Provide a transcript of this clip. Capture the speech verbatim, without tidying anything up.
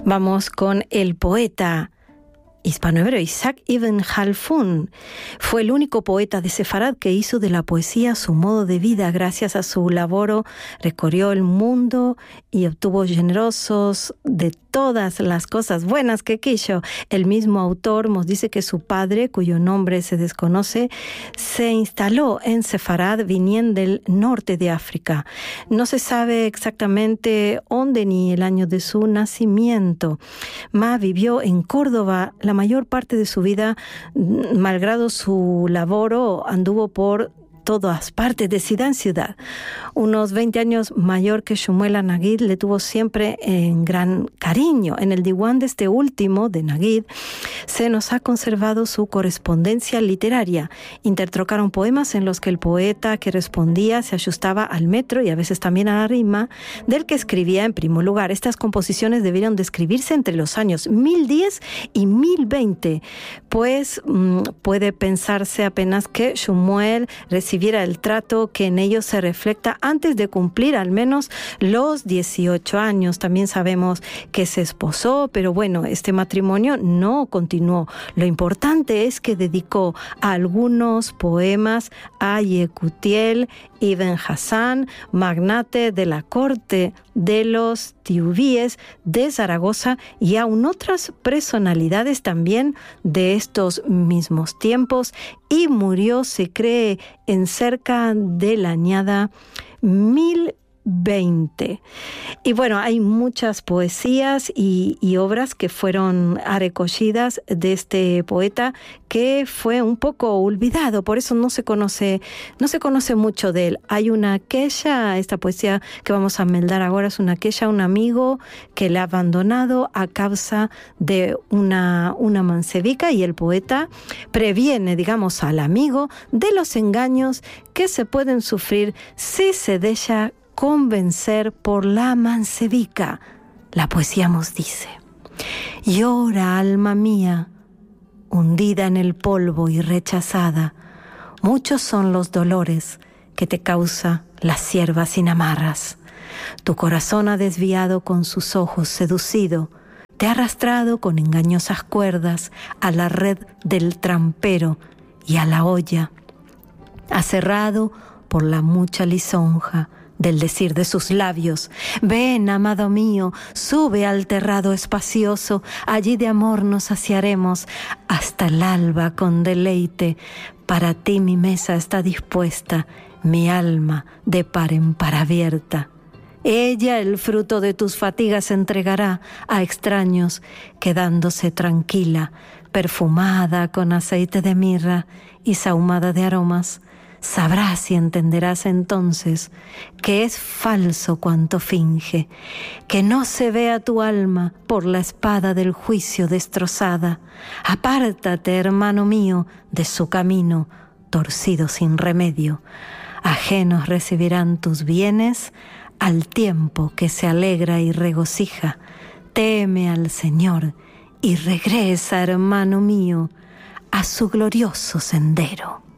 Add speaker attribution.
Speaker 1: Vamos con el poeta hispanohebreo Isaac Ibn Khalfun. Fue el único poeta de Sefarad que hizo de la poesía su modo de vida. Gracias a su labor recorrió el mundo y obtuvo generosos de todas las cosas buenas que quiso. El mismo autor nos dice que su padre, cuyo nombre se desconoce, se instaló en Sefarad viniendo del norte de África. No se sabe exactamente dónde ni el año de su nacimiento. Ma vivió en Córdoba la mayor parte de su vida. Malgrado su labor, anduvo por todas partes, de ciudad en ciudad. Unos veinte años mayor que Shmuel HaNagid, le tuvo siempre en gran cariño. En el diwan de este último, de Nagid, se nos ha conservado su correspondencia literaria. Intertrocaron poemas en los que el poeta que respondía se ajustaba al metro y a veces también a la rima del que escribía en primer lugar. Estas composiciones debieron de escribirse entre los años mil diez y mil veinte, pues mmm, puede pensarse apenas que Shmuel recibiera el trato que en ellos se refleja antes de cumplir al menos los dieciocho años. También sabemos que se esposó, pero bueno, este matrimonio no continuó. Lo importante es que dedicó algunos poemas a Yekutiel Ibn Hassan, magnate de la corte de los tiubíes de Zaragoza, y aún otras personalidades también de estos mismos tiempos, y murió, se cree, en cerca de la añada mil veinte. Y bueno, hay muchas poesías y, y obras que fueron recogidas de este poeta, que fue un poco olvidado, por eso no se conoce, no se conoce mucho de él. Hay una queja, esta poesía que vamos a meldar ahora es una queja a un amigo que le ha abandonado a causa de una, una mansevica, y el poeta previene, digamos, al amigo de los engaños que se pueden sufrir si se deja convencer por la mansevica. La poesía nos dice: llora, alma mía, hundida en el polvo y rechazada. Muchos son los dolores que te causa la sierva sin amarras. Tu corazón ha desviado con sus ojos seducido, te ha arrastrado con engañosas cuerdas a la red del trampero y a la olla. Ha cerrado por la mucha lisonja del decir de sus labios. Ven, amado mío, sube al terrado espacioso, allí de amor nos saciaremos hasta el alba con deleite. Para ti mi mesa está dispuesta, mi alma de par en par abierta. Ella el fruto de tus fatigas entregará a extraños, quedándose tranquila, perfumada con aceite de mirra y sahumada de aromas. Sabrás y entenderás entonces que es falso cuanto finge, que no se vea tu alma por la espada del juicio destrozada. Apártate, hermano mío, de su camino, torcido sin remedio. Ajenos recibirán tus bienes al tiempo que se alegra y regocija. Teme al Señor y regresa, hermano mío, a su glorioso sendero.